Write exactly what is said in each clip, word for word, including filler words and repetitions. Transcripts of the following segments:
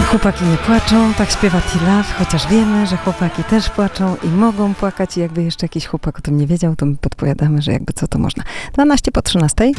Chłopaki nie płaczą, tak śpiewa T-Love, chociaż wiemy, że chłopaki też płaczą i mogą płakać i jakby jeszcze jakiś chłopak o tym nie wiedział, to my podpowiadamy, że jakby co to można. dwanaście po trzynastej.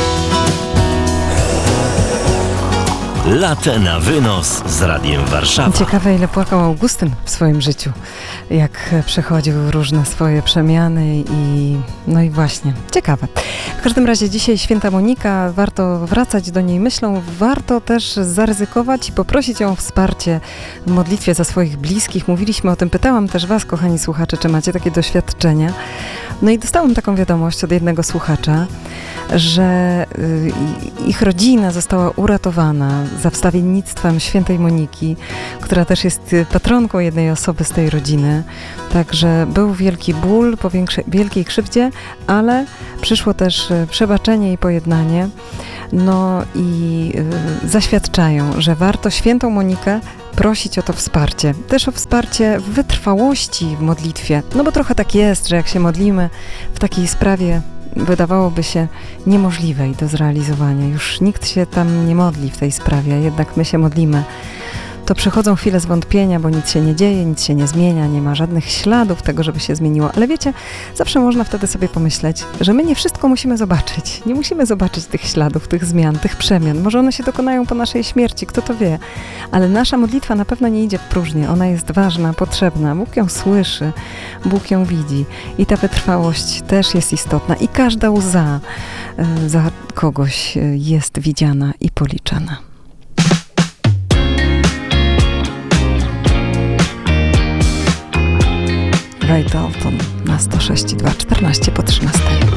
Latę na wynos z Radiem Warszawa. Ciekawe, ile płakał Augustyn w swoim życiu, jak przechodził różne swoje przemiany i no i właśnie, ciekawe. W każdym razie dzisiaj święta Monika, warto wracać do niej myślą, warto też zaryzykować i poprosić ją o wsparcie w modlitwie za swoich bliskich. Mówiliśmy o tym, pytałam też was, kochani słuchacze, czy macie takie doświadczenia. No i dostałam taką wiadomość od jednego słuchacza, że ich rodzina została uratowana za wstawiennictwem świętej Moniki, która też jest patronką jednej osoby z tej rodziny. Także był wielki ból po większej, wielkiej krzywdzie, ale przyszło też przebaczenie i pojednanie. No i y, zaświadczają, że warto świętą Monikę prosić o to wsparcie. Też o wsparcie wytrwałości w modlitwie. No bo trochę tak jest, że jak się modlimy w takiej sprawie, wydawałoby się niemożliwej do zrealizowania. Już nikt się tam nie modli w tej sprawie, jednak my się modlimy. To przychodzą chwile zwątpienia, bo nic się nie dzieje, nic się nie zmienia, nie ma żadnych śladów tego, żeby się zmieniło. Ale wiecie, zawsze można wtedy sobie pomyśleć, że my nie wszystko musimy zobaczyć. Nie musimy zobaczyć tych śladów, tych zmian, tych przemian. Może one się dokonają po naszej śmierci, kto to wie. Ale nasza modlitwa na pewno nie idzie w próżnię. Ona jest ważna, potrzebna. Bóg ją słyszy, Bóg ją widzi. I ta wytrwałość też jest istotna. I każda łza y, za kogoś y, jest widziana i policzana. Ray Dalton na sto sześć i dwa, czternaście po trzynastej.